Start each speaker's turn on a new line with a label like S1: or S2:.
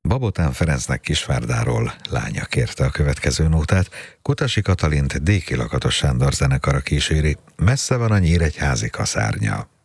S1: Babotán Ferencnek Kisvárdáról lánya kérte a következő nótát, Kutasi Katalint Déki Lakatos Sándor zenekara kíséri, Messze van a Nyíregyházi kaszárnya.